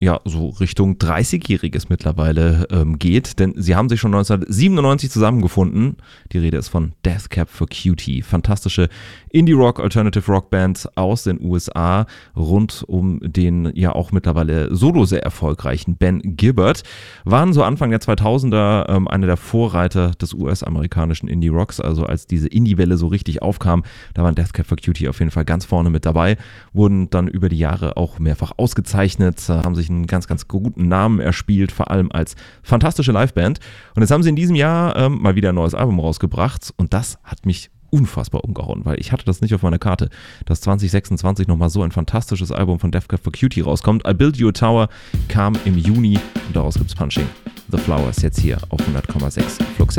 ja so Richtung 30-Jähriges mittlerweile geht, denn sie haben sich schon 1997 zusammengefunden. Die Rede ist von Death Cab for Cutie. Fantastische Indie-Rock, Alternative-Rock-Band aus den USA rund um den ja auch mittlerweile solo sehr erfolgreichen Ben Gibbard. Waren so Anfang der 2000er einer der Vorreiter des US-amerikanischen Indie-Rocks, also als diese Indie-Welle so richtig aufkam, da waren Death Cab for Cutie auf jeden Fall ganz vorne mit dabei, wurden dann über die Jahre auch mehrfach ausgezeichnet, haben sich einen ganz, ganz guten Namen erspielt, vor allem als fantastische Liveband. Und jetzt haben sie in diesem Jahr mal wieder ein neues Album rausgebracht und das hat mich unfassbar umgehauen, weil ich hatte das nicht auf meiner Karte, dass 2026 nochmal so ein fantastisches Album von Death Cab for Cutie rauskommt. I Build You a Tower kam im Juni und daraus gibt's Punching the Flowers jetzt hier auf 100,6 Flux